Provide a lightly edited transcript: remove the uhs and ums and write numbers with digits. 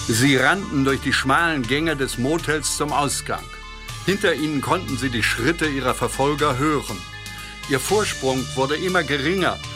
Sie rannten durch die schmalen Gänge des Motels zum Ausgang. Hinter ihnen konnten sie die Schritte ihrer Verfolger hören. Ihr Vorsprung wurde immer geringer